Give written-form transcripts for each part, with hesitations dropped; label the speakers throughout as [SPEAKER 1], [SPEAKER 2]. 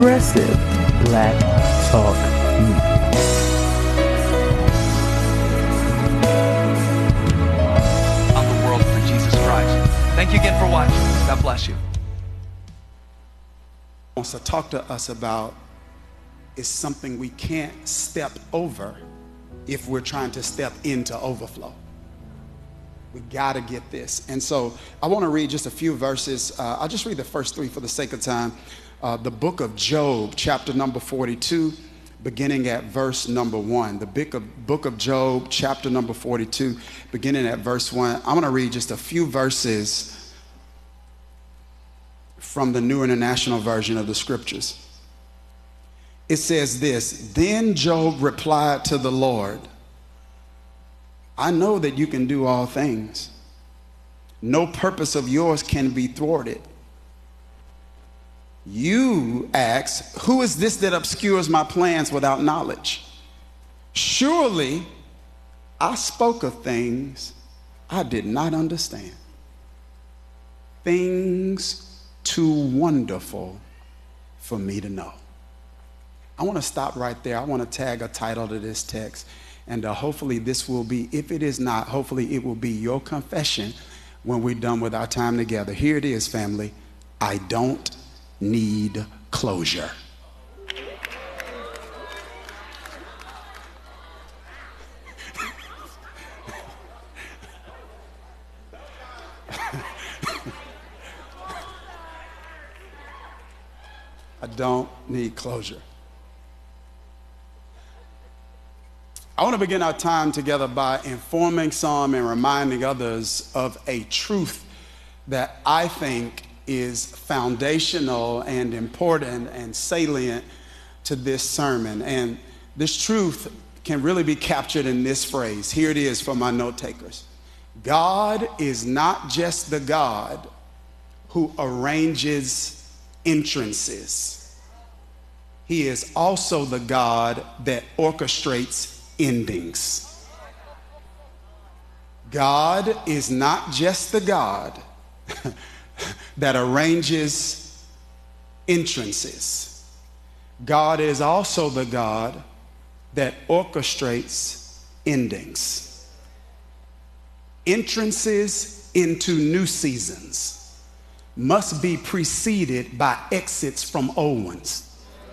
[SPEAKER 1] Progressive Black Talk Media.
[SPEAKER 2] On the world for Jesus Christ. Thank you again for watching. God bless you.
[SPEAKER 3] Wants to talk to us about is something we can't step over if we're trying to step into overflow. We got to get this. And so I want to read just a few verses. I'll just read the first three for the sake of time. The book of Job, chapter number 42, beginning at verse number 1. The book of Job, chapter number 42, beginning at verse 1. I'm going to read just a few verses from the New International Version of the Scriptures. It says this: Then Job replied to the Lord, I know that you can do all things. No purpose of yours can be thwarted. You ask, who is this that obscures my plans without knowledge? Surely I spoke of things I did not understand, things too wonderful for me to know. I want to stop right there. I want to tag a title to this text. And hopefully this will be, if it is not, hopefully it will be your confession when we're done with our time together. Here it is, family. I don't need closure. I don't need closure. I want to begin our time together by informing some and reminding others of a truth that I think is foundational and important and salient to this sermon. And this truth can really be captured in this phrase. Here it is for my note takers. God is not just the God who arranges entrances. He is also the God that orchestrates endings. God is not just the God that arranges entrances. God is also the God that orchestrates endings. Entrances into new seasons must be preceded by exits from old ones.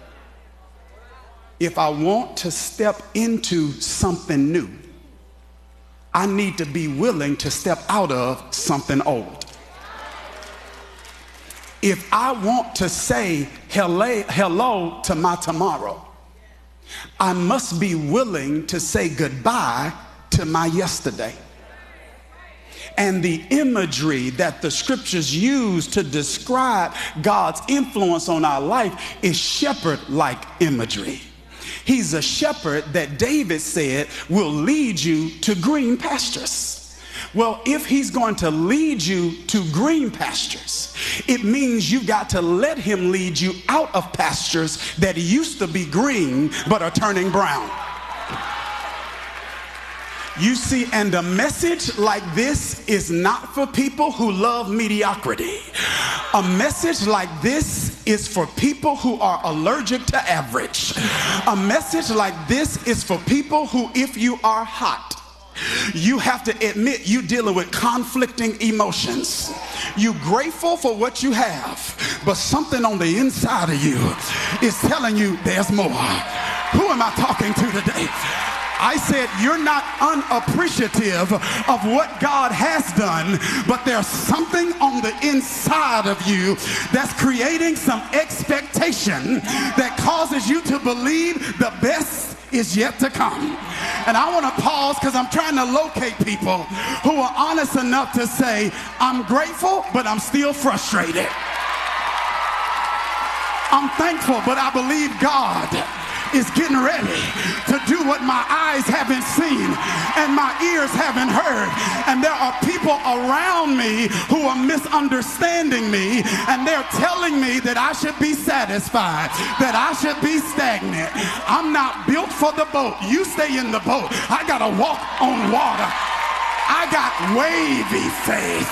[SPEAKER 3] If I want to step into something new, I need to be willing to step out of something old. If I want to say hello to my tomorrow, I must be willing to say goodbye to my yesterday. And the imagery that the scriptures use to describe God's influence on our life is shepherd-like imagery. He's a shepherd that David said will lead you to green pastures. Well, if he's going to lead you to green pastures, it means you've got to let him lead you out of pastures that used to be green but are turning brown. You see, and a message like this is not for people who love mediocrity. A message like this is for people who are allergic to average. A message like this is for people who, if you are hot, you have to admit you're dealing with conflicting emotions. You're grateful for what you have, but something on the inside of you is telling you there's more. Who am I talking to today? I said you're not unappreciative of what God has done, but there's something on the inside of you that's creating some expectation that causes you to believe the best is yet to come. And I want to pause because I'm trying to locate people who are honest enough to say, I'm grateful, but I'm still frustrated. I'm thankful, but I believe God is getting ready to do what my eyes haven't seen and my ears haven't heard. And there are people around me who are misunderstanding me, and they're telling me that I should be satisfied, that I should be stagnant. I'm not built for the boat. You stay in the boat. I gotta walk on water. I got wavy faith.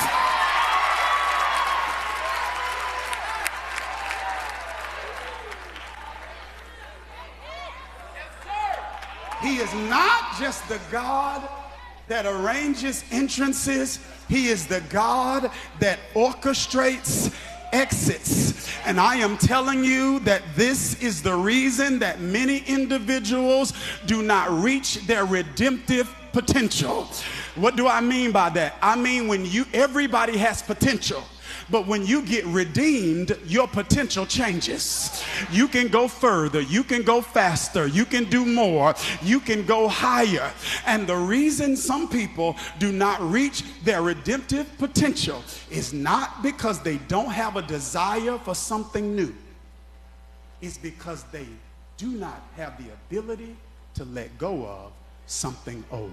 [SPEAKER 3] He is not just the God that arranges entrances. He is the God that orchestrates exits. And I am telling you that this is the reason that many individuals do not reach their redemptive potential. What do I mean by that? I mean, everybody has potential. But when you get redeemed, your potential changes. You can go further. You can go faster. You can do more. You can go higher. And the reason some people do not reach their redemptive potential is not because they don't have a desire for something new. It's because they do not have the ability to let go of something old.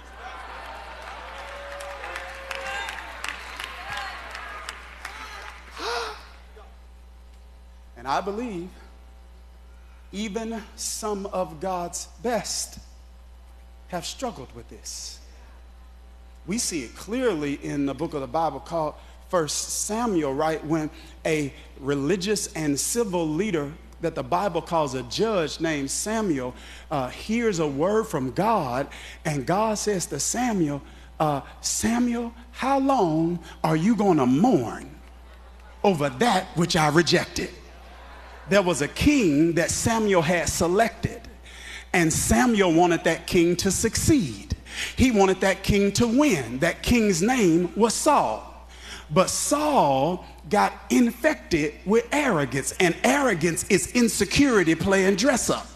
[SPEAKER 3] And I believe even some of God's best have struggled with this. We see it clearly in the book of the Bible called 1 Samuel, right? When a religious and civil leader that the Bible calls a judge named Samuel hears a word from God, and God says to Samuel, Samuel, how long are you going to mourn over that which I rejected? There was a king that Samuel had selected, and Samuel wanted that king to succeed. He wanted that king to win. That king's name was Saul. But Saul got infected with arrogance, and arrogance is insecurity playing dress up.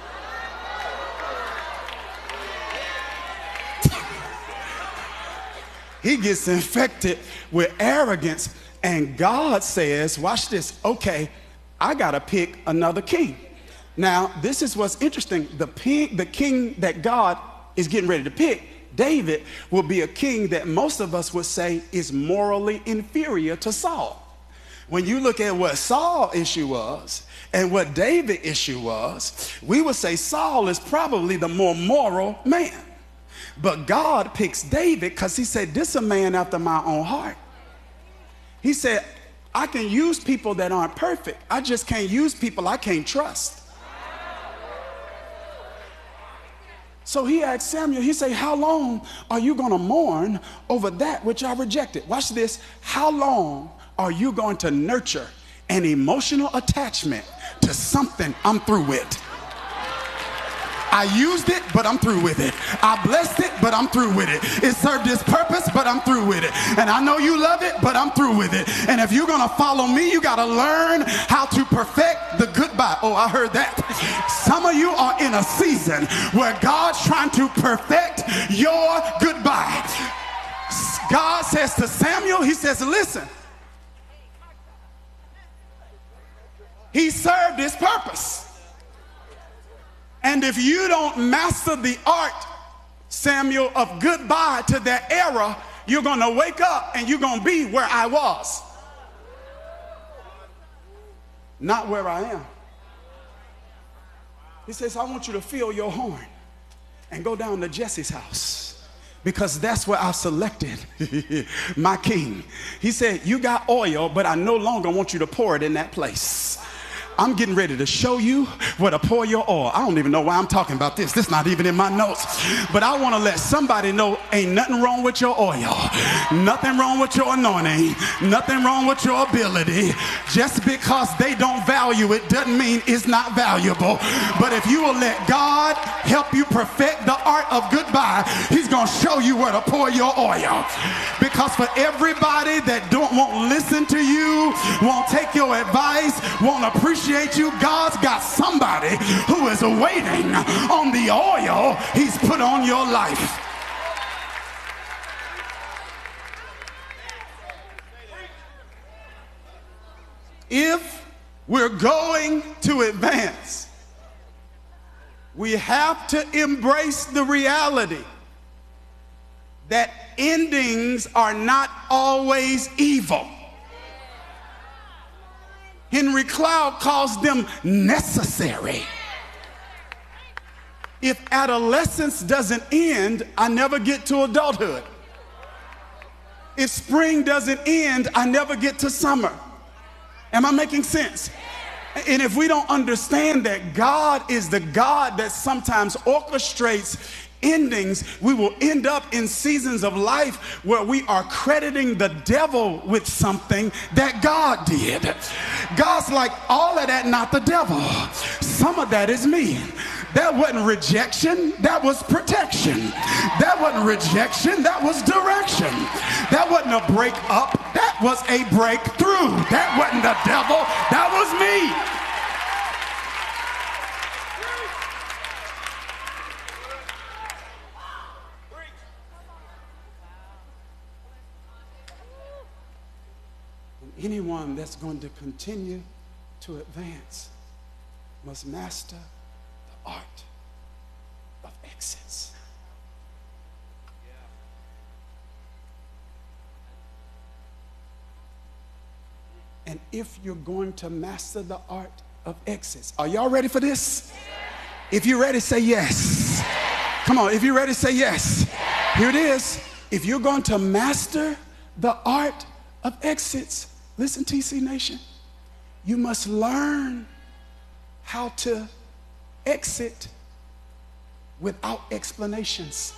[SPEAKER 3] He gets infected with arrogance, and God says, watch this, okay, I got to pick another king. Now, this is what's interesting. The king that God is getting ready to pick, David, will be a king that most of us would say is morally inferior to Saul. When you look at what Saul's issue was and what David's issue was, we would say Saul is probably the more moral man. But God picks David because he said, this is a man after my own heart. He said, I can use people that aren't perfect. I just can't use people I can't trust. So he asked Samuel, he said, how long are you going to mourn over that which I rejected? Watch this. How long are you going to nurture an emotional attachment to something I'm through with? I used it, but I'm through with it. I blessed it, but I'm through with it. It served its purpose, but I'm through with it. And I know you love it, but I'm through with it. And if you're going to follow me, you got to learn how to perfect the goodbye. Oh, I heard that. Some of you are in a season where God's trying to perfect your goodbye. God says to Samuel, he says, listen, he served his purpose. And if you don't master the art, Samuel, of goodbye to that era, you're going to wake up and you're going to be where I was. Not where I am. He says, I want you to fill your horn and go down to Jesse's house, because that's where I've selected my king. He said, you got oil, but I no longer want you to pour it in that place. I'm getting ready to show you where to pour your oil. I don't even know why I'm talking about this. This is not even in my notes. But I want to let somebody know ain't nothing wrong with your oil. Nothing wrong with your anointing. Nothing wrong with your ability. Just because they don't value it doesn't mean it's not valuable. But if you will let God help you perfect the art of goodbye, he's going to show you where to pour your oil. Because for everybody that won't listen to you, won't take your advice, won't appreciate you, God's got somebody who is waiting on the oil he's put on your life. If we're going to advance, we have to embrace the reality that endings are not always evil. Henry Cloud calls them necessary. If adolescence doesn't end, I never get to adulthood. If spring doesn't end, I never get to summer. Am I making sense? And if we don't understand that God is the God that sometimes orchestrates endings, we will end up in seasons of life where we are crediting the devil with something that God did. God's like, all of that, not the devil. Some of that is me. That wasn't rejection, that was protection. That wasn't rejection, that was direction. That wasn't a break up, that was a breakthrough. That wasn't the devil, that was me. Anyone that's going to continue to advance must master the art of exits. And if you're going to master the art of exits, are y'all ready for this? If you're ready, say yes. Come on, if you're ready, say yes. Here it is. If you're going to master the art of exits, listen, TC Nation, you must learn how to exit without explanations.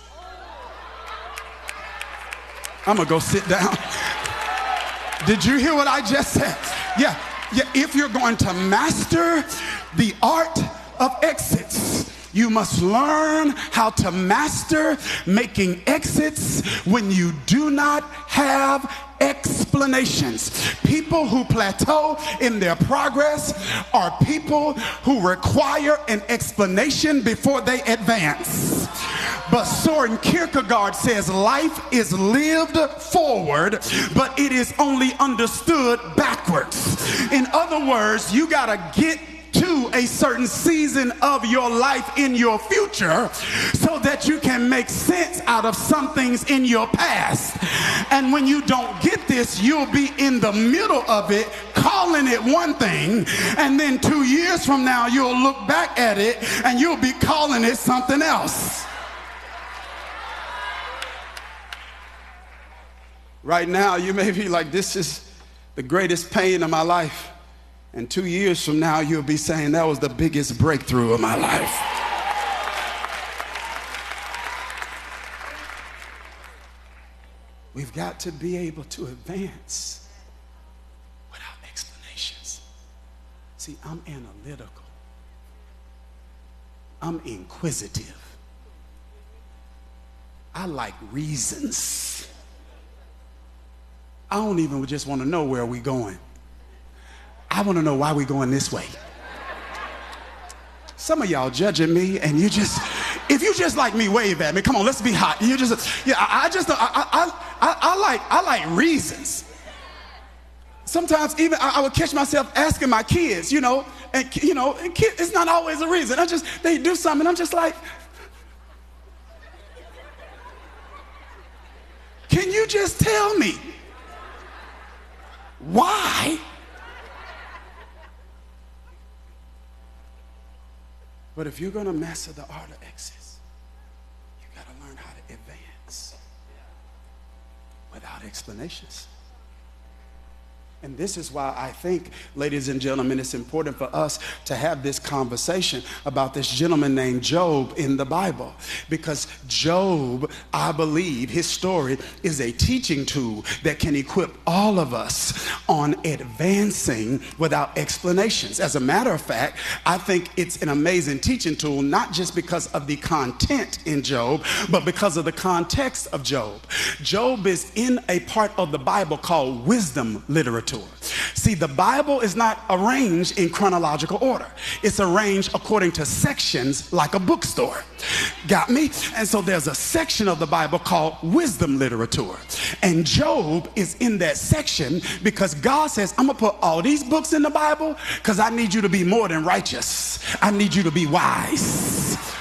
[SPEAKER 3] I'm gonna go sit down. Did you hear what I just said? Yeah, if you're going to master the art of exits, you must learn how to master making exits when you do not have explanations. People who plateau in their progress are people who require an explanation before they advance. But Soren Kierkegaard says life is lived forward, but it is only understood backwards. In other words, you gotta get to a certain season of your life in your future so that you can make sense out of some things in your past. And when you don't get this, you'll be in the middle of it, calling it one thing, and then 2 years from now you'll look back at it and you'll be calling it something else. Right now you may be like, this is the greatest pain of my life. And 2 years from now, you'll be saying, that was the biggest breakthrough of my life. We've got to be able to advance without explanations. See, I'm analytical. I'm inquisitive. I like reasons. I don't even just want to know where we're going. I want to know why we're going this way. Some of y'all judging me, and you just, if you just like me, wave at me. Come on, let's be hot. You just, yeah, I like reasons. Sometimes even I would catch myself asking my kids, and it's not always a reason. They do something, I'm just like, can you just tell me why? But if you're going to master the art of exits, you got to learn how to advance without explanations. And this is why I think, ladies and gentlemen, it's important for us to have this conversation about this gentleman named Job in the Bible. Because Job, I believe, his story is a teaching tool that can equip all of us on advancing without explanations. As a matter of fact, I think it's an amazing teaching tool, not just because of the content in Job, but because of the context of Job. Job is in a part of the Bible called wisdom literature. See, the Bible is not arranged in chronological order. It's arranged according to sections like a bookstore. Got me? And so there's a section of the Bible called wisdom literature. And Job is in that section because God says, I'm going to put all these books in the Bible because I need you to be more than righteous. I need you to be wise. Woo!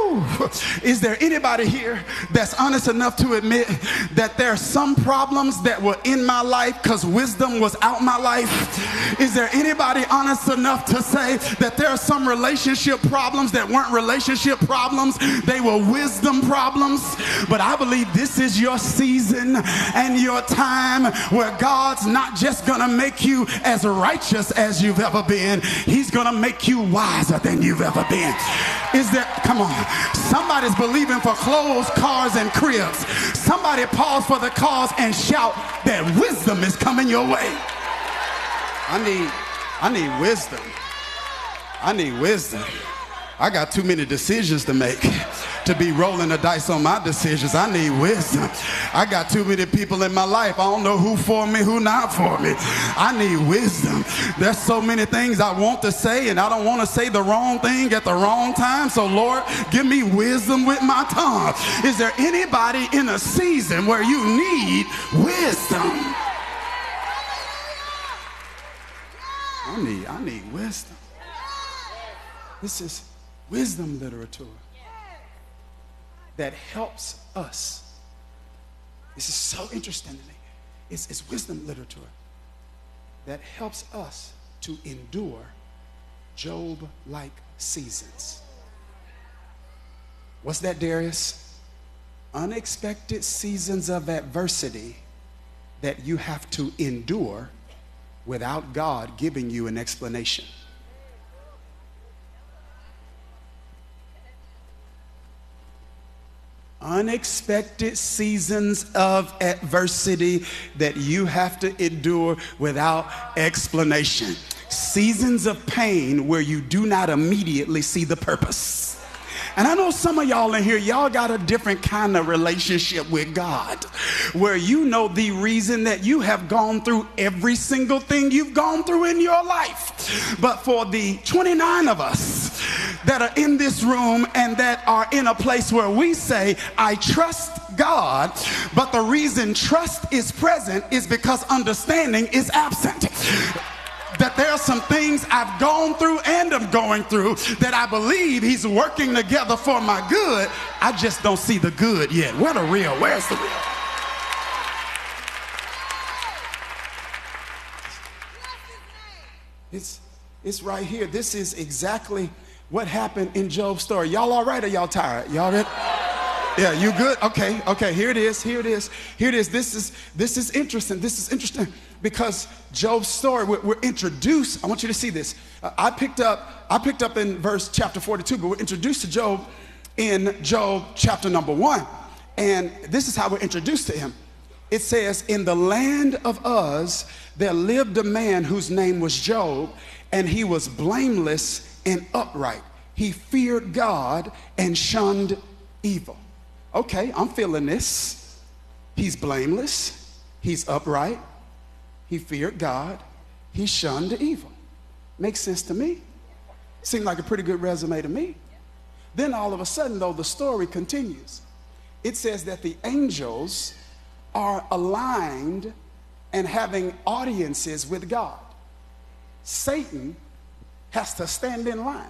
[SPEAKER 3] Woo. Is there anybody here that's honest enough to admit that there are some problems that were in my life because wisdom was out my life? Is there anybody honest enough to say that there are some relationship problems that weren't relationship problems, they were wisdom problems? But I believe this is your season and your time where God's not just gonna make you as righteous as you've ever been, he's gonna make you wiser than you've ever been. Is there, come on, somebody's believing for clothes, cars, and cribs. Somebody pause for the cause and shout that wisdom is coming your way. I need wisdom. I need wisdom. I got too many decisions to make to be rolling the dice on my decisions. I need wisdom. I got too many people in my life. I don't know who for me, who not for me. I need wisdom. There's so many things I want to say, and I don't want to say the wrong thing at the wrong time. So Lord, give me wisdom with my tongue. Is there anybody in a season where you need wisdom? I need wisdom. This is wisdom literature that helps us. This is so interesting to me. It's wisdom literature that helps us to endure Job-like seasons. What's that, Darius? Unexpected seasons of adversity that you have to endure without God giving you an explanation. Unexpected seasons of adversity that you have to endure without explanation. Seasons of pain where you do not immediately see the purpose. And I know some of y'all in here, y'all got a different kind of relationship with God, where you know the reason that you have gone through every single thing you've gone through in your life. But for the 29 of us that are in this room and that are in a place where we say, I trust God, but the reason trust is present is because understanding is absent. That there are some things I've gone through and am going through that I believe he's working together for my good. I just don't see the good yet. Where's the real? It's right here. This is exactly what happened in Job's story. Y'all all right or y'all tired? Y'all ready? Yeah, you good? Okay, here it is. This is interesting. This is interesting because Job's story, we're introduced. I want you to see this. I picked up in chapter 42, but we're introduced to Job in Job chapter number 1. And this is how we're introduced to him. It says, in the land of Uz, there lived a man whose name was Job, and he was blameless and upright. He feared God and shunned evil. Okay, I'm feeling this. He's blameless. He's upright. He feared God. He shunned evil. Makes sense to me. Seemed like a pretty good resume to me. Then all of a sudden, though, the story continues. It says that the angels are aligned and having audiences with God. Satan has to stand in line.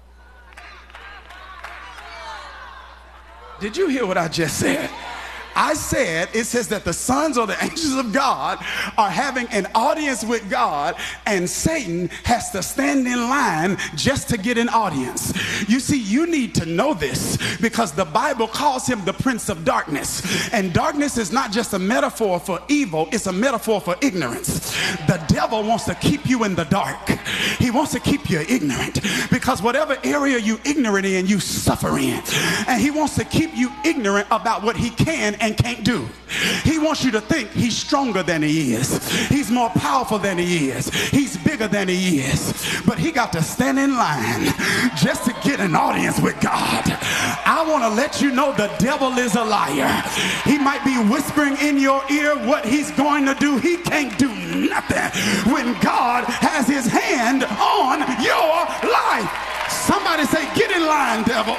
[SPEAKER 3] Did you hear what I just said? I said, it says that the sons or the angels of God are having an audience with God, and Satan has to stand in line just to get an audience. You see, you need to know this because the Bible calls him the prince of darkness. And darkness is not just a metaphor for evil, it's a metaphor for ignorance. The devil wants to keep you in the dark. He wants to keep you ignorant because whatever area you ignorant in, you suffer in. And he wants to keep you ignorant about what he can and can't do. He wants you to think he's stronger than he is. He's more powerful than he is. He's bigger than he is. But he got to stand in line just to get an audience with God. I want to let you know the devil is a liar. He might be whispering in your ear what he's going to do. He can't do nothing when God has his hand on your life. Somebody say, get in line, devil.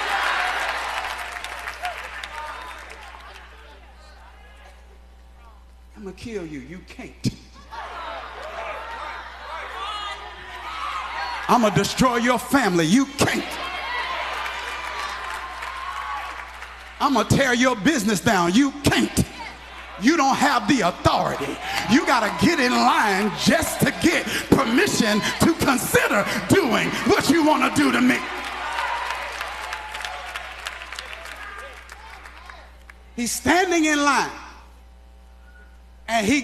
[SPEAKER 3] I'm gonna kill you. You can't. I'm gonna destroy your family. You can't. I'm going to tear your business down. You can't. You don't have the authority. You got to get in line just to get permission to consider doing what you want to do to me. He's standing in line, and he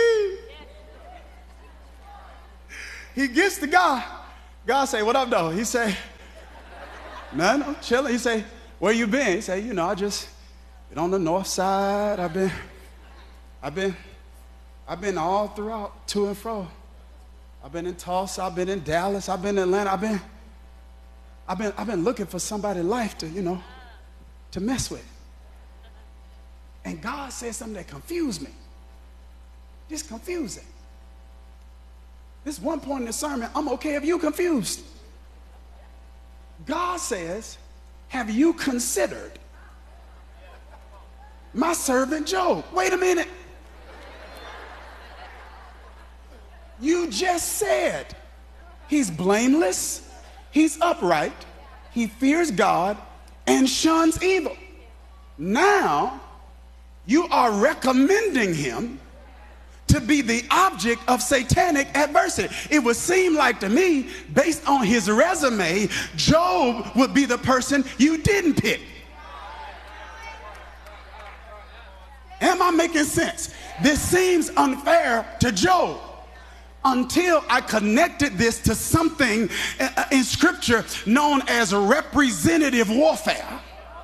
[SPEAKER 3] gets to God. God say, "What up, though?" He say, "Nothing, I'm chilling." He say, "Where you been?" He say, I just been on the north side. I've been all throughout, to and fro. I've been in Tulsa. I've been in Dallas. I've been in Atlanta. I've been looking for somebody's life to, to mess with." And God said something that confused me. Just confusing. This one point in the sermon, I'm okay if you're confused. God says, "Have you considered my servant Job?" Wait a minute. You just said he's blameless, he's upright, he fears God, and shuns evil. Now, you are recommending him to be the object of satanic adversity. It would seem like to me, based on his resume, Job would be the person you didn't pick. Am I making sense? This seems unfair to Job until I connected this to something in scripture known as representative warfare.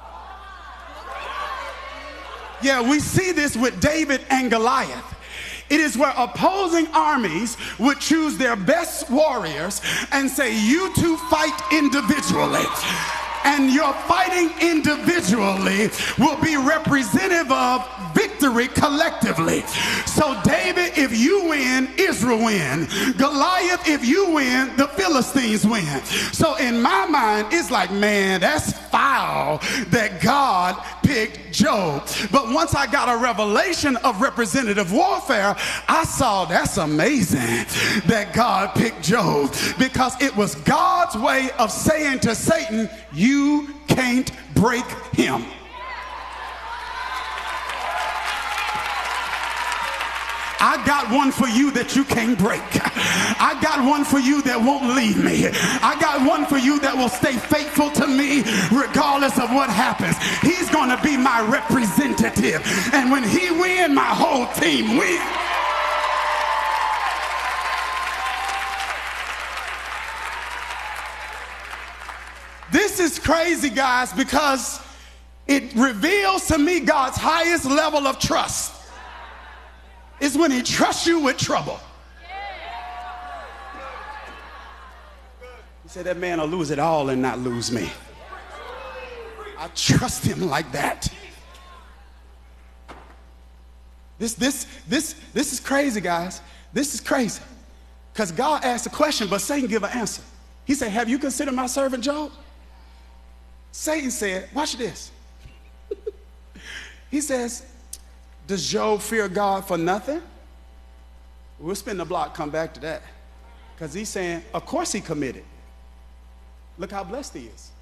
[SPEAKER 3] Yeah, we see this with David and Goliath. It is where opposing armies would choose their best warriors and say, "You two fight individually." And your fighting individually will be representative of victory collectively. So David, if you win, Israel win. Goliath, if you win, the Philistines win. So in my mind, it's like, man, that's foul that God picked Job. But once I got a revelation of representative warfare, I saw that's amazing that God picked Job, because it was God's way of saying to Satan, "You can't break him." I got one for you that you can't break. I got one for you that won't leave me. I got one for you that will stay faithful to me regardless of what happens. He's going to be my representative. And when he wins, my whole team wins. This is crazy, guys, because it reveals to me God's highest level of trust is when he trusts you with trouble. He said that man will lose it all and not lose me. I trust him like that. This is crazy, guys. This is crazy. Because God asked a question, but Satan gave an answer. He said, "Have you considered my servant Job?" Satan said, watch this. He says, "Does Job fear God for nothing?" We'll spin the block, come back to that. Because he's saying, of course he committed. Look how blessed he is.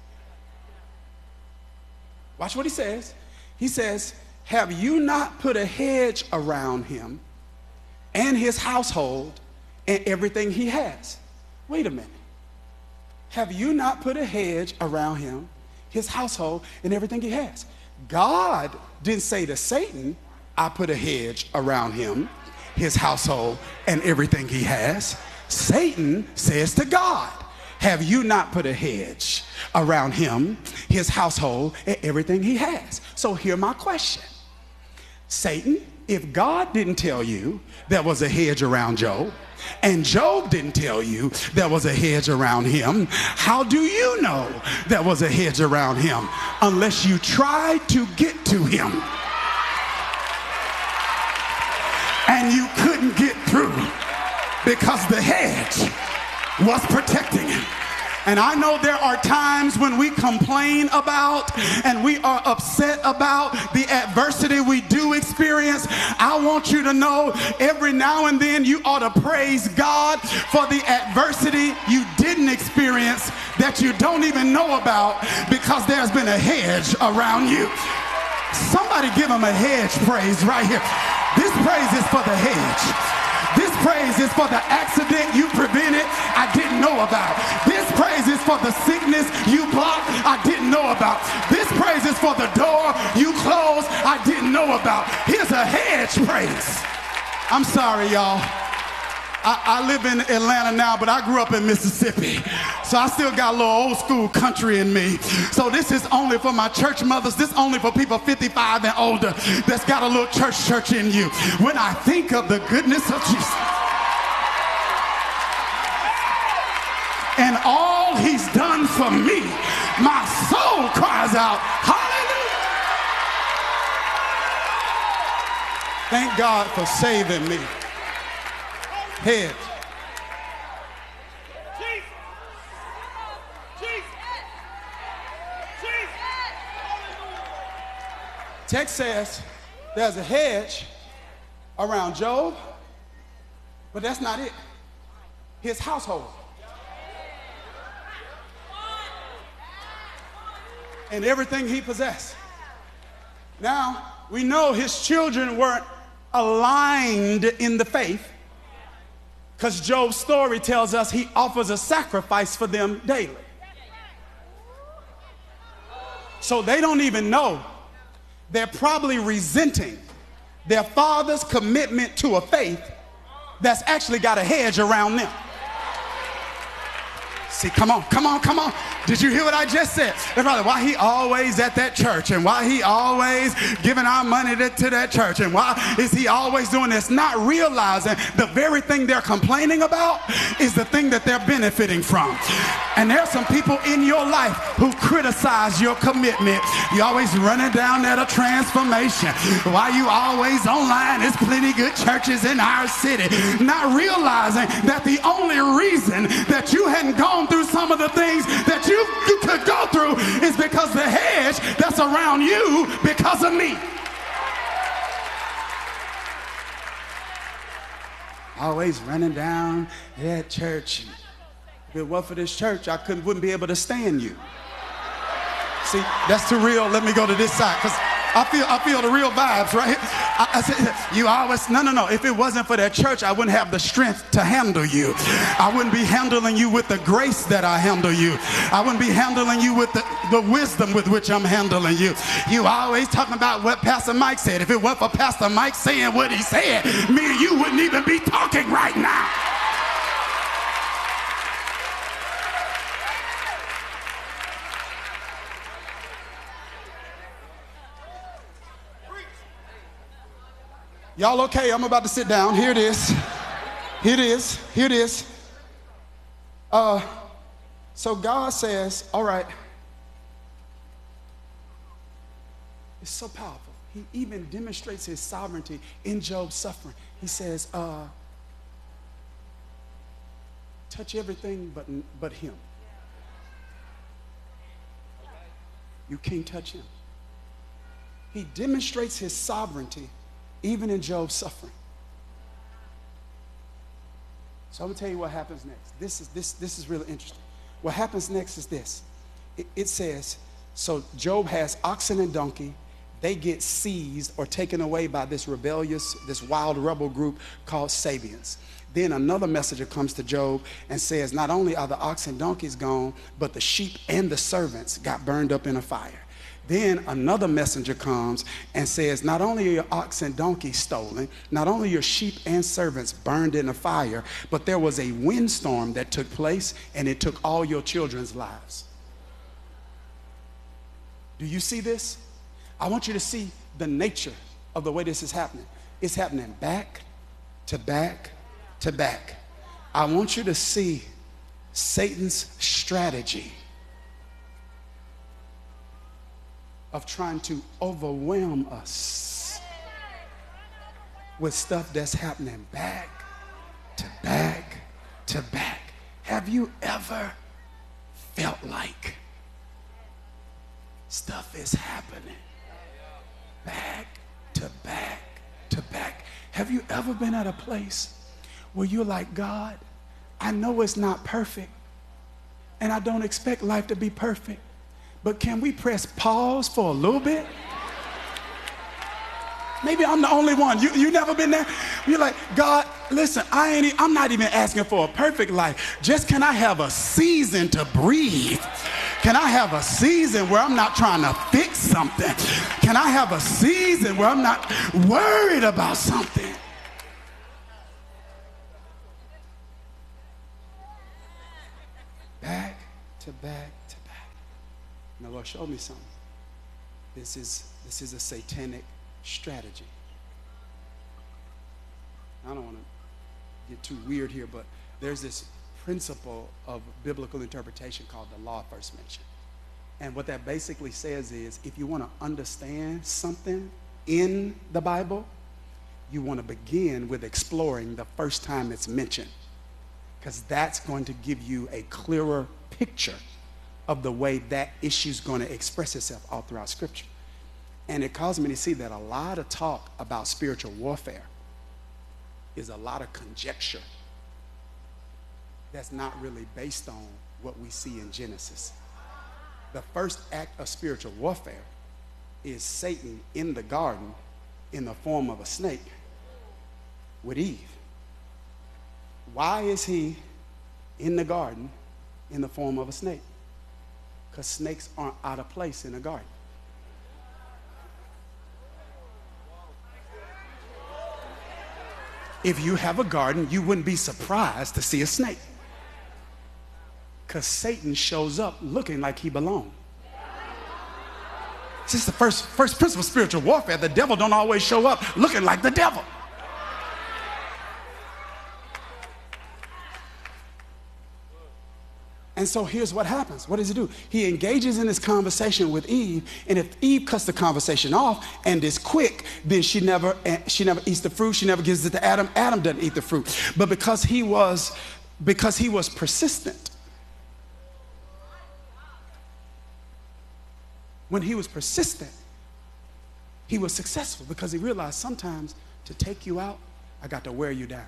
[SPEAKER 3] Watch what he says. He says, "Have you not put a hedge around him and his household and everything he has?" Wait a minute. Have you not put a hedge around him, his household, and everything he has? God didn't say to Satan, "I put a hedge around him, his household, and everything he has." Satan says to God, "Have you not put a hedge around him, his household, and everything he has?" So here's my question. Satan, if God didn't tell you there was a hedge around Job, and Job didn't tell you there was a hedge around him, how do you know there was a hedge around him unless you try to get to him and you couldn't get through because the hedge was protecting him? And I know there are times when we complain about and we are upset about the adversity we do experience. I want you to know every now and then you ought to praise God for the adversity you didn't experience that you don't even know about, because there's been a hedge around you. Somebody give him a hedge praise right here. This praise is for the hedge. This praise is for the accident you prevented, I didn't know about. This praise is for the sickness you blocked, I didn't know about. This praise is for the door you closed, I didn't know about. Here's a hedge praise. I'm sorry, y'all. I live in Atlanta now, but I grew up in Mississippi. So I still got a little old school country in me. So this is only for my church mothers. This is only for people 55 and older that's got a little church in you. When I think of the goodness of Jesus and all he's done for me, my soul cries out, hallelujah. Thank God for saving me. Head. Text says there's a hedge around Job, but that's not it. His household. And everything he possessed. Now, we know his children weren't aligned in the faith, because Job's story tells us he offers a sacrifice for them daily. So they don't even know. They're probably resenting their father's commitment to a faith that's actually got a hedge around them. See, come on. Did you hear what I just said? They're probably, why he always at that church, and why he always giving our money to that church, and why is he always doing this? Not realizing the very thing they're complaining about is the thing that they're benefiting from. And there's some people in your life who criticize your commitment. You always running down at a transformation. Why you always online? There's plenty good churches in our city. Not realizing that the only reason that you hadn't gone through some of the things that you could go through is because the hedge that's around you because of me. Always running down at church. If it weren't for this church, I wouldn't be able to stand you. See, that's too real. Let me go to this side, because I feel the real vibes right here. I said, you always, no. If it wasn't for that church, I wouldn't have the strength to handle you. I wouldn't be handling you with the grace that I handle you. I wouldn't be handling you with the wisdom with which I'm handling you. You always talking about what Pastor Mike said. If it weren't for Pastor Mike saying what he said, me and you wouldn't even be talking right now. Y'all okay? I'm about to sit down. Here it is. So God says, all right. It's so powerful. He even demonstrates his sovereignty in Job's suffering. He says, touch everything but him. You can't touch him. He demonstrates his sovereignty even in Job's suffering. So I'm gonna tell you what happens next. This is really interesting. What happens next is this. It says, so Job has oxen and donkey. They get seized or taken away by this wild rebel group called Sabians. Then another messenger comes to Job and says, not only are the oxen and donkeys gone, but the sheep and the servants got burned up in a fire. Then another messenger comes and says, not only are your ox and donkeys stolen, not only your sheep and servants burned in a fire, but there was a windstorm that took place and it took all your children's lives. Do you see this? I want you to see the nature of the way this is happening. It's happening back to back to back. I want you to see Satan's strategy of trying to overwhelm us with stuff that's happening back to back to back. Have you ever felt like stuff is happening back to back to back? Have you ever been at a place where you're like, God, I know it's not perfect, and I don't expect life to be perfect, but can we press pause for a little bit? Maybe I'm the only one. You never been there? You're like, God, listen, I'm not even asking for a perfect life. Just can I have a season to breathe? Can I have a season where I'm not trying to fix something? Can I have a season where I'm not worried about something? Back to back to back. Now, Lord, show me something. This is a satanic strategy. I don't want to get too weird here, but there's this principle of biblical interpretation called the law of first mention. And what that basically says is, if you want to understand something in the Bible, you want to begin with exploring the first time it's mentioned, because that's going to give you a clearer picture of the way that issue is going to express itself all throughout Scripture. And it caused me to see that a lot of talk about spiritual warfare is a lot of conjecture that's not really based on what we see in Genesis. The first act of spiritual warfare is Satan in the garden in the form of a snake with Eve. Why is he in the garden in the form of a snake? Because snakes aren't out of place in a garden. If you have a garden, you wouldn't be surprised to see a snake, because Satan shows up looking like he belongs. This is the first principle of spiritual warfare. The devil don't always show up looking like the devil. And so here's what happens. What does he do? He engages in this conversation with Eve, and if Eve cuts the conversation off and is quick, then she never eats the fruit. She never gives it to Adam. Adam doesn't eat the fruit. But because he was persistent, when he was persistent, he was successful, because he realized sometimes to take you out, I got to wear you down.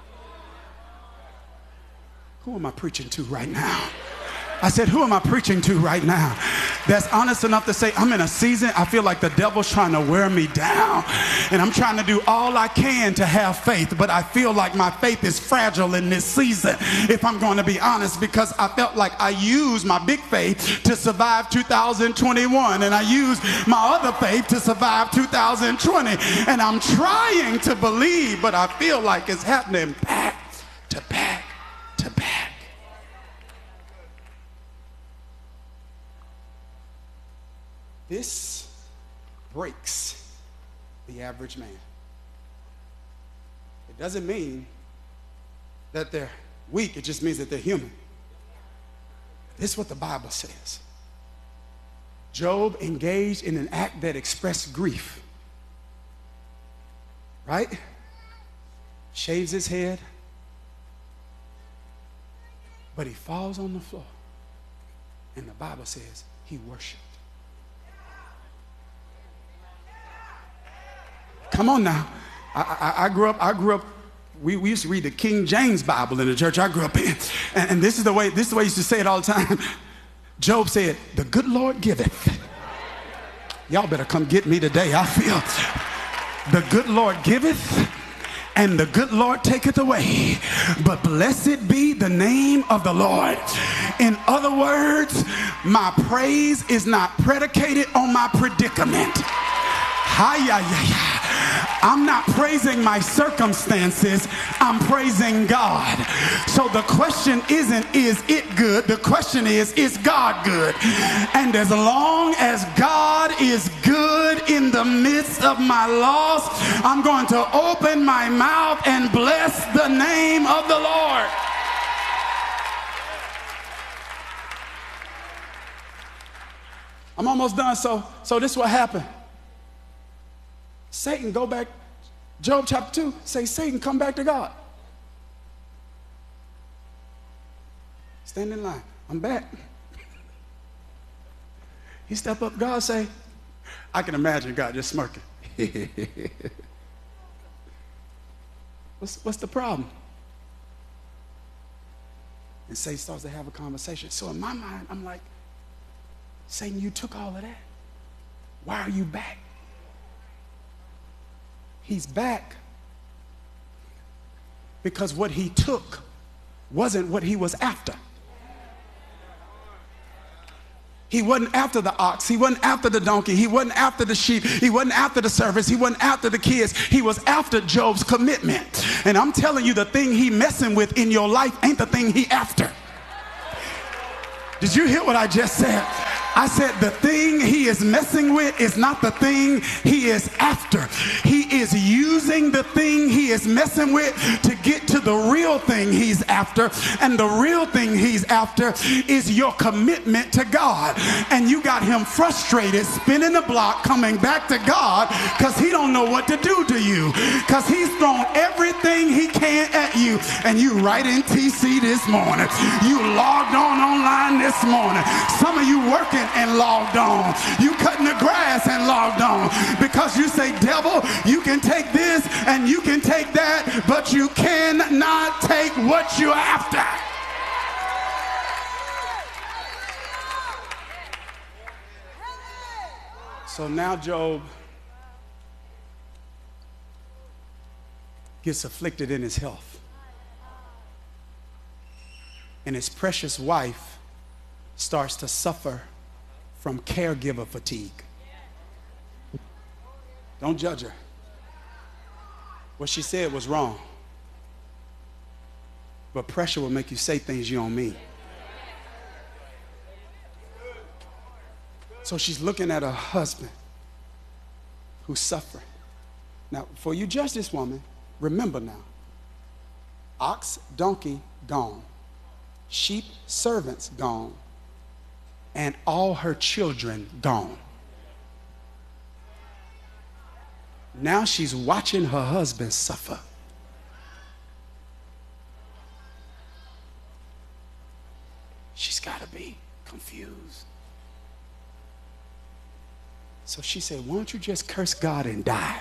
[SPEAKER 3] Who am I preaching to right now? I said, who am I preaching to right now? That's honest enough to say, I'm in a season, I feel like the devil's trying to wear me down. And I'm trying to do all I can to have faith, but I feel like my faith is fragile in this season, if I'm going to be honest, because I felt like I used my big faith to survive 2021, and I used my other faith to survive 2020. And I'm trying to believe, but I feel like it's happening back to back to back. This breaks the average man. It doesn't mean that they're weak, it just means that they're human. This is what the Bible says. Job engaged in an act that expressed grief. Right? Shaves his head, but he falls on the floor. And the Bible says he worshiped. Come on now. I grew up, we used to read the King James Bible in the church I grew up in. And this is the way he used to say it all the time. Job said, the good Lord giveth. Y'all better come get me today. I feel the good Lord giveth, and the good Lord taketh away. But blessed be the name of the Lord. In other words, my praise is not predicated on my predicament. I'm not praising my circumstances, I'm praising God. So the question isn't, is it good? The question is God good? And as long as God is good in the midst of my loss, I'm going to open my mouth and bless the name of the Lord. I'm almost done. So this is what happened. Satan, go back, Job chapter 2, say, Satan, come back to God. Stand in line. I'm back. He step up, God say, I can imagine God just smirking. What's the problem? And Satan starts to have a conversation. So in my mind, I'm like, Satan, you took all of that. Why are you back? He's back because what he took wasn't what he was after. He wasn't after the ox. He wasn't after the donkey. He wasn't after the sheep. He wasn't after the servants. He wasn't after the kids. He was after Job's commitment. And I'm telling you, the thing he messing with in your life ain't the thing he after. Did you hear what I just said? I said the thing he is messing with is not the thing he is after. He is using the thing he is messing with to get to the real thing he's after. And the real thing he's after is your commitment to God. And you got him frustrated, spinning the block, coming back to God because he don't know what to do to you. Because he's thrown everything he can at you. And you right in TC this morning. You logged on online this morning. Some of you working and logged on. You cutting the grass and logged on. Because you say, devil, you can take this and you can take that, but you cannot take what you're after. So now Job gets afflicted in his health. And his precious wife starts to suffer from caregiver fatigue. Don't judge her. What she said was wrong. But pressure will make you say things you don't mean. So she's looking at her husband who's suffering. Now, before you judge this woman, remember now, ox, donkey, gone. Sheep, servants, gone. And all her children gone. Now she's watching her husband suffer. She's got to be confused. So she said, why don't you just curse God and die?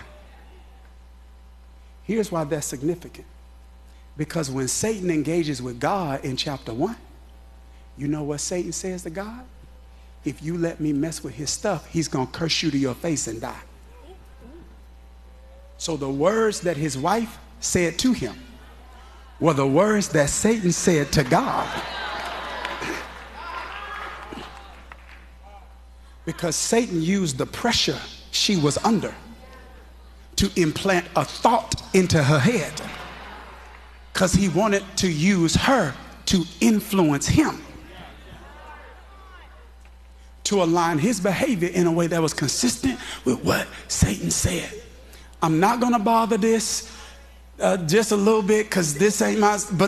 [SPEAKER 3] Here's why that's significant. Because when Satan engages with God in chapter 1, you know what Satan says to God? If you let me mess with his stuff, he's going to curse you to your face and die. So the words that his wife said to him were the words that Satan said to God. Because Satan used the pressure she was under to implant a thought into her head. Because he wanted to use her to influence him, to align his behavior in a way that was consistent with what Satan said. I'm not going to bother this just a little bit because this ain't my, but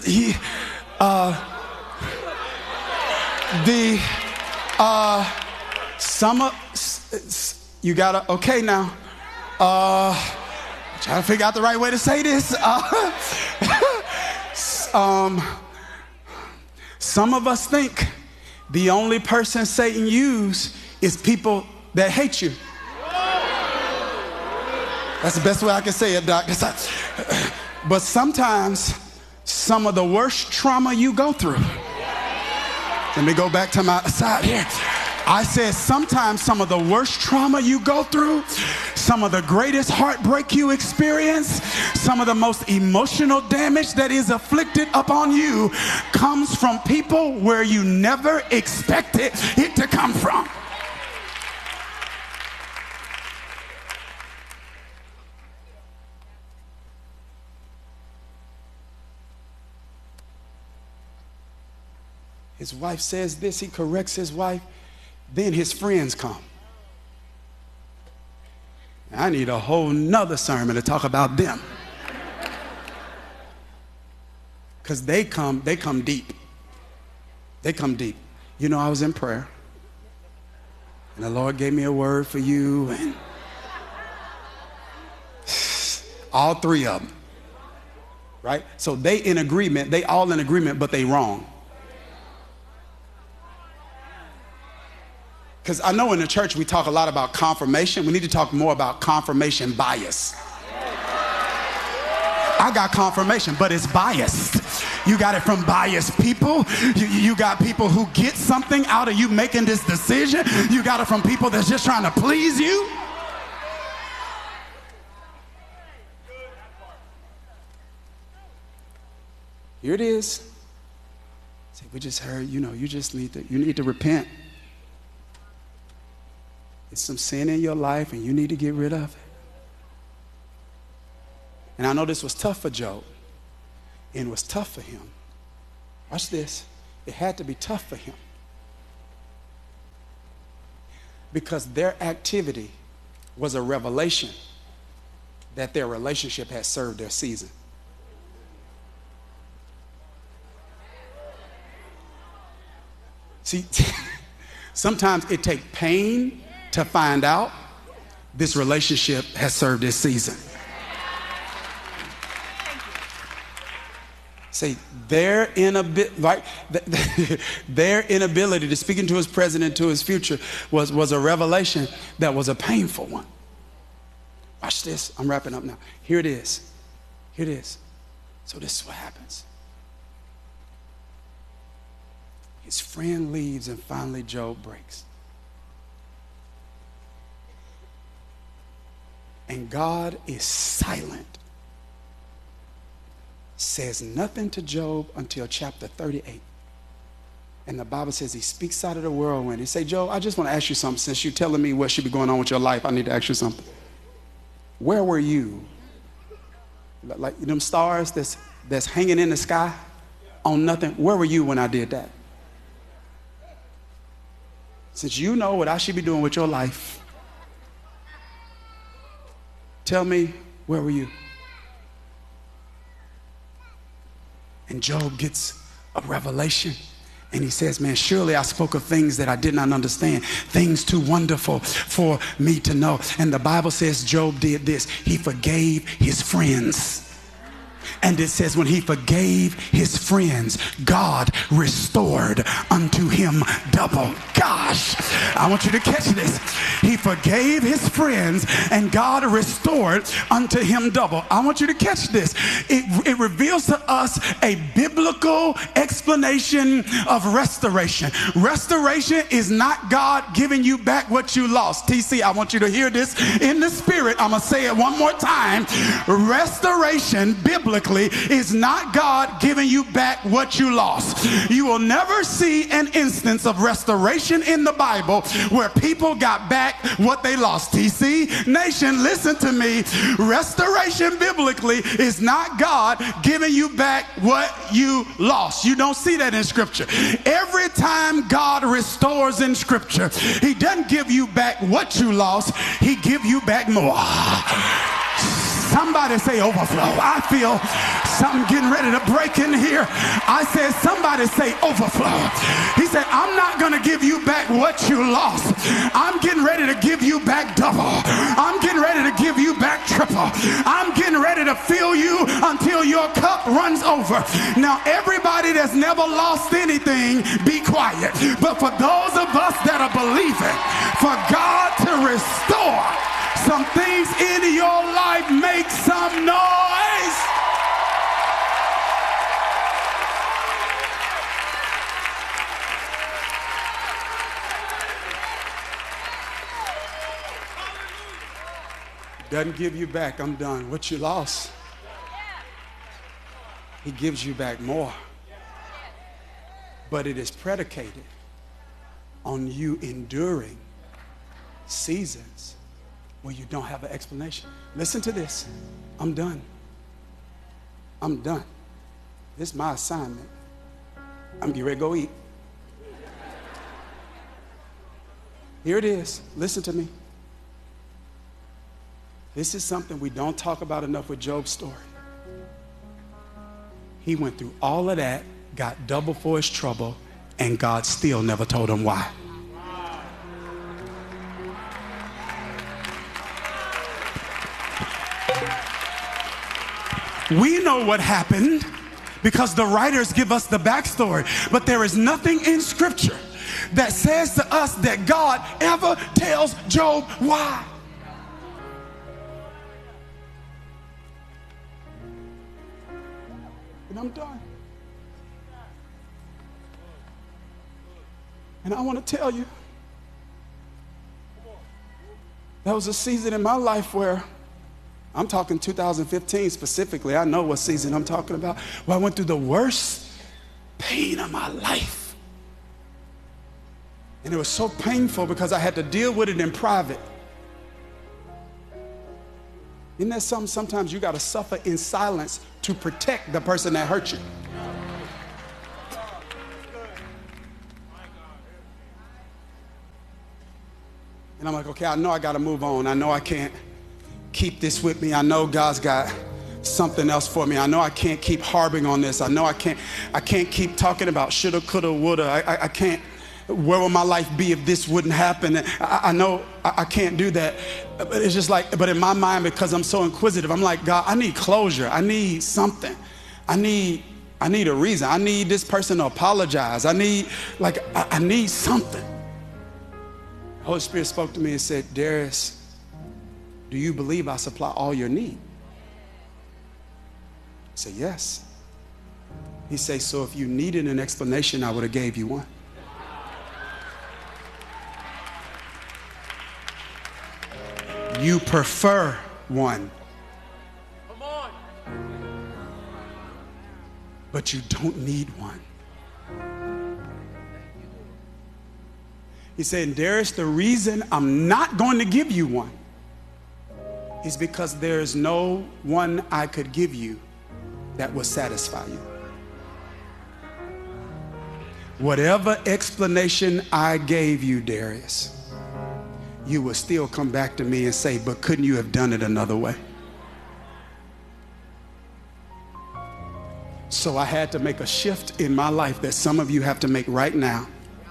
[SPEAKER 3] you gotta, okay now, trying to figure out the right way to say this. Some of us think the only person Satan uses is people that hate you. That's the best way I can say it, Doc. But sometimes some of the worst trauma you go through. Let me go back to my side here. I said sometimes some of the worst trauma you go through, some of the greatest heartbreak you experience, some of the most emotional damage that is afflicted upon you comes from people where you never expected it to come from. His wife says this, he corrects his wife, then his friends come. I need a whole nother sermon to talk about them. Because they come deep. They come deep. You know, I was in prayer, and the Lord gave me a word for you, and all three of them, right? So they in agreement, they all in agreement, but they wrong. Because I know in the church we talk a lot about confirmation. We need to talk more about confirmation bias. I got confirmation, but it's biased. You got it from biased people. You got people who get something out of you making this decision. You got it from people that's just trying to please you. Here it is. Say, we just heard, you need to repent. It's some sin in your life and you need to get rid of it. And I know this was tough for Job. And it was tough for him. Watch this. It had to be tough for him. Because their activity was a revelation that their relationship had served their season. See, sometimes it takes pain to find out this relationship has served its season. Say, their inability to speak into his present and to his future was a revelation that was a painful one. Watch this. I'm wrapping up now. Here it is. Here it is. So this is what happens. His friend leaves and finally Job breaks. And God is silent. Says nothing to Job until chapter 38. And the Bible says he speaks out of the whirlwind. He say, Job, I just want to ask you something. Since you're telling me what should be going on with your life, I need to ask you something. Where were you? Like them stars that's hanging in the sky on nothing. Where were you when I did that? Since you know what I should be doing with your life, tell me, where were you? And Job gets a revelation. And he says, man, surely I spoke of things that I did not understand, things too wonderful for me to know. And the Bible says Job did this. He forgave his friends. And it says when he forgave his friends, God restored unto him double. Gosh, I want you to catch this. He forgave his friends and God restored unto him double. I want you to catch this. It reveals to us a biblical explanation of restoration. Restoration is not God giving you back what you lost. TC, I want you to hear this in the spirit. I'm going to say it one more time. Restoration, biblically, is not God giving you back what you lost. You will never see an instance of restoration in the Bible where people got back what they lost. TC Nation, listen to me. Restoration biblically is not God giving you back what you lost. You don't see that in Scripture. Every time God restores in Scripture, he doesn't give you back what you lost. He give you back more. Somebody say overflow. I feel something getting ready to break in here. I said, somebody say overflow. He said, I'm not going to give you back what you lost. I'm getting ready to give you back double. I'm getting ready to give you back triple. I'm getting ready to fill you until your cup runs over. Now, everybody that's never lost anything, be quiet. But for those of us that are believing for God to restore some things in your life, make some noise. Doesn't give you back. I'm done. What you lost, he gives you back more. But it is predicated on you enduring seasons where you don't have an explanation. Listen to this. I'm done. I'm done. This is my assignment. I'm getting ready to go eat. Here it is. Listen to me. This is something we don't talk about enough with Job's story. He went through all of that, got double for his trouble, and God still never told him why. We know what happened because the writers give us the backstory, but there is nothing in Scripture that says to us that God ever tells Job why. And I'm done. And I want to tell you, there was a season in my life where I'm talking 2015 specifically. I know what season I'm talking about. Where I went through the worst pain of my life. And it was so painful because I had to deal with it in private. Isn't that something? Sometimes you got to suffer in silence to protect the person that hurt you. And I'm like, okay, I know I got to move on. I know I can't keep this with me. I know God's got something else for me. I know I can't keep harboring on this. I know I can't keep talking about shoulda, coulda, woulda. I can't. Where would my life be if this wouldn't happen? I know I can't do that. But it's just like, but in my mind, because I'm so inquisitive, I'm like, God, I need closure. I need something. I need a reason. I need this person to apologize. I need something. The Holy Spirit spoke to me and said, Darius, do you believe I supply all your need? I said, yes. He said, so if you needed an explanation, I would have gave you one. You prefer one. Come on. But you don't need one. He said, Darius, the reason I'm not going to give you one is because there's no one I could give you that will satisfy you. Whatever explanation I gave you, Darius, you will still come back to me and say, but couldn't you have done it another way? So I had to make a shift in my life that some of you have to make right now.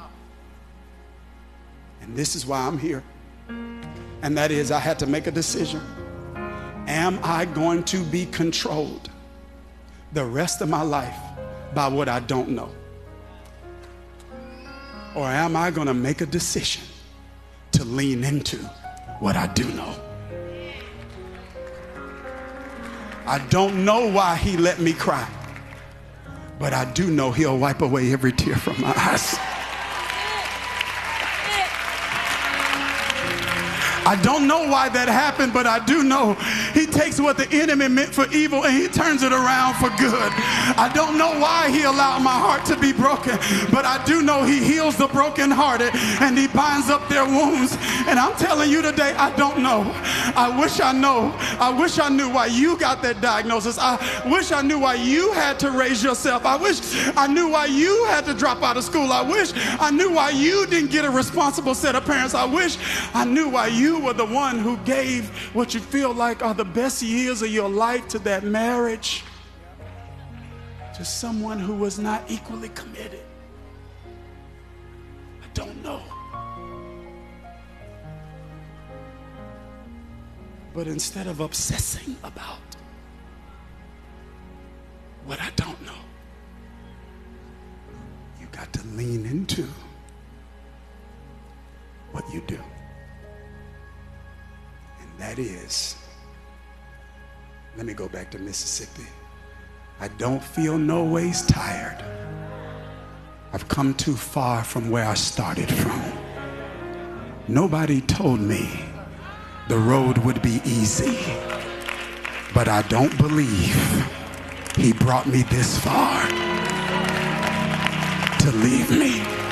[SPEAKER 3] And this is why I'm here. And that is, I had to make a decision. Am I going to be controlled the rest of my life by what I don't know? Or am I going to make a decision to lean into what I do know? I don't know why he let me cry, but I do know he'll wipe away every tear from my eyes. I don't know why that happened, but I do know he takes what the enemy meant for evil and he turns it around for good. I don't know why he allowed my heart to be broken, but I do know he heals the brokenhearted and he binds up their wounds. And I'm telling you today, I don't know. I wish I know. I wish I knew why you got that diagnosis. I wish I knew why you had to raise yourself. I wish I knew why you had to drop out of school. I wish I knew why you didn't get a responsible set of parents. I wish I knew why you were the one who gave what you feel like are the best years of your life to that marriage, to someone who was not equally committed. I don't know. But instead of obsessing about what I don't know, you got to lean into what you do. That is, let me go back to Mississippi. I don't feel no ways tired. I've come too far from where I started from. Nobody told me the road would be easy, but I don't believe he brought me this far to leave me.